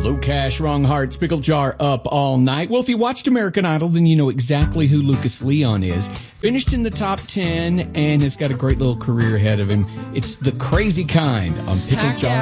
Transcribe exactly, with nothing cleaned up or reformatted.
Low Cash, Wrong Hearts, Pickle Jar up all night. Well, if you watched American Idol, then you know exactly who Lucas Leon is. Finished in the top ten and has got a great little career ahead of him. It's The Crazy Kind on Pickle Heck Jar